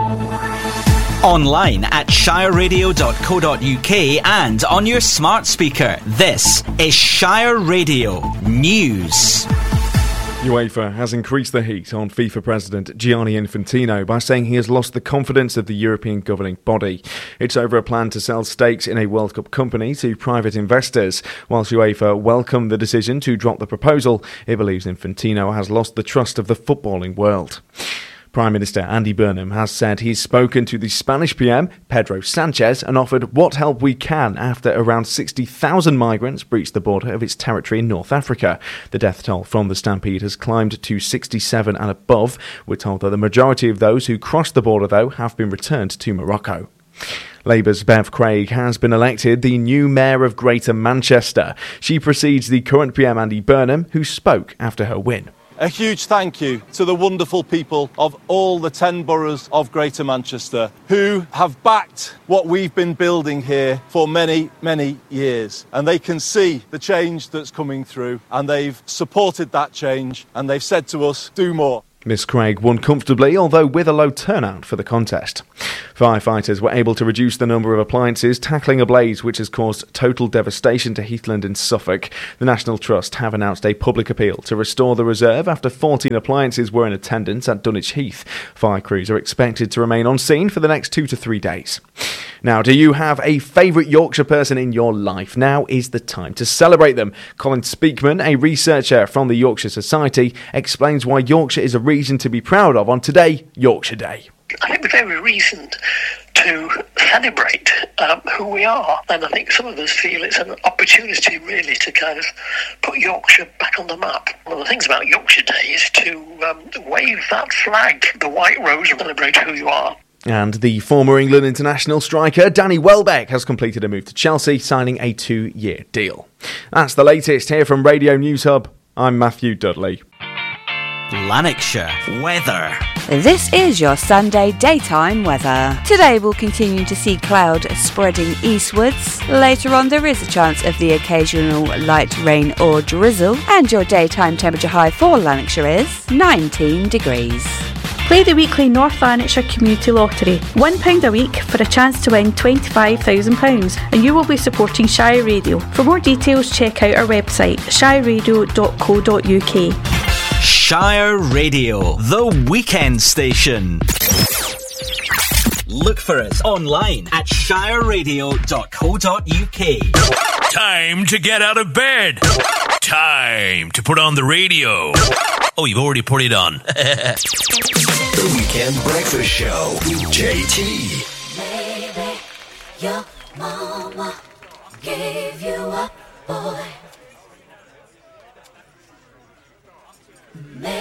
Online at shireradio.co.uk and on your smart speaker. This is Shire Radio News. UEFA has increased the heat on FIFA President Gianni Infantino by saying he has lost the confidence of the European governing body. It's over a plan to sell stakes in a World Cup company to private investors. Whilst UEFA welcomed the decision to drop the proposal, it believes Infantino has lost the trust of the footballing world. Prime Minister Andy Burnham has said he's spoken to the Spanish PM, Pedro Sanchez, and offered what help we can after around 60,000 migrants breached the border of its territory in North Africa. The death toll from the stampede has climbed to 67 and above. We're told that the majority of those who crossed the border, though, have been returned to Morocco. Labour's Bev Craig has been elected the new Mayor of Greater Manchester. She precedes the current PM Andy Burnham, who spoke after her win. A huge thank you to the wonderful people of all the 10 boroughs of Greater Manchester who have backed what we've been building here for many, many years. And they can see the change that's coming through, and they've supported that change, and they've said to us, do more. Miss Craig won comfortably, although with a low turnout for the contest. Firefighters were able to reduce the number of appliances tackling a blaze which has caused total devastation to Heathland in Suffolk. The National Trust have announced a public appeal to restore the reserve after 14 appliances were in attendance at Dunwich Heath. Fire crews are expected to remain on scene for the next 2 to 3 days. Now, do you have a favourite Yorkshire person in your life? Now is the time to celebrate them. Colin Speakman, a researcher from the Yorkshire Society, explains why Yorkshire is a region to be proud of on Today, Yorkshire Day. I think we've every reason to celebrate who we are, and I think some of us feel it's an opportunity really to kind of put Yorkshire back on the map. One of the things about Yorkshire Day is to wave that flag, the white rose, and celebrate who you are. And the former England international striker Danny Welbeck has completed a move to Chelsea, signing a 2-year deal. That's the latest here from Radio News Hub. I'm Matthew Dudley. Lanarkshire weather. This is your Sunday daytime weather. Today we'll continue to see cloud spreading eastwards. Later on there is a chance of the occasional light rain or drizzle, and your daytime temperature high for Lanarkshire is 19 degrees. Play the weekly North Lanarkshire Community Lottery. £1 a week for a chance to win £25,000, and you will be supporting Shire Radio. For more details, check out our website, shireradio.co.uk. Shire Radio, the weekend station. Look for us online at shireradio.co.uk. Time to get out of bed. Time to put on the radio. Oh, you've already put it on. The Weekend Breakfast Show with JT. Maybe your mama gave you a boy. Maybe